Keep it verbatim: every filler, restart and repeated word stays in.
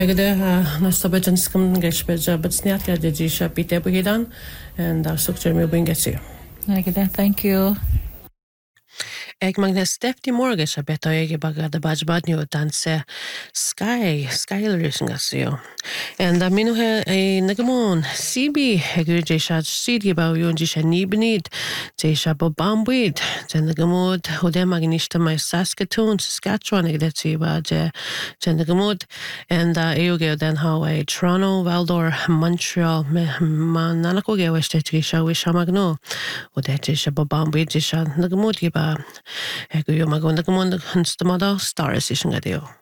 Agde na sabajan scum gashbeja but sniat ga jisha pite buhidan and our sukcher me bingasi. Agde, thank you. Eg magne stefti morgas a beta ege baga da bajbadnyo danse sky skyler gasio. And a minu he e nagamon C B egur jesha sidi ba yon jesha nibnid jesha bobambwid jen nagamod hode magnishta my Saskatoon Saskatchewan egdetsi ba je jen nagamod and uh, euge den how a Toronto Valdor Montreal me mananako ge weste jesha wisha magno ode jesha bobambwid jesha nagamod ba Ego yo magon nagamon hunstamada stars ishingadio.